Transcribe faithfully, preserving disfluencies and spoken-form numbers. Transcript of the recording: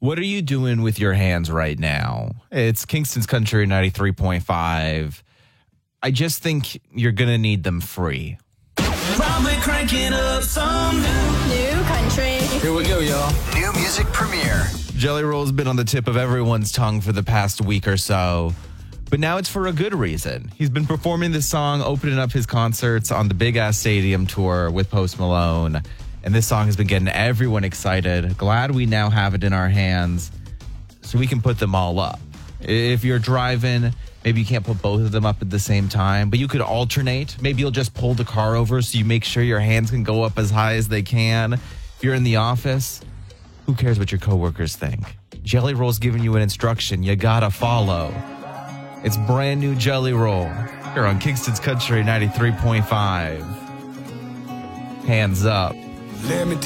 What are you doing with your hands right now? It's Kingston's Country ninety-three point five. I just think you're going to need them free. Probably cranking up some New country. Here we go, y'all. New music premiere. Jelly Roll's been on the tip of everyone's tongue for the past week or so, but now it's for a good reason. He's been performing this song, opening up his concerts on the Big Ass Stadium tour with Post Malone, and this song has been getting everyone excited. Glad we now have it in our hands so we can put them all up. If you're driving, maybe you can't put both of them up at the same time, but you could alternate. Maybe you'll just pull the car over so you make sure your hands can go up as high as they can. If you're in the office, who cares what your coworkers think? Jelly Roll's giving you an instruction you gotta follow. It's brand new Jelly Roll here on Kingston's Country ninety-three point five. Hands up. Let me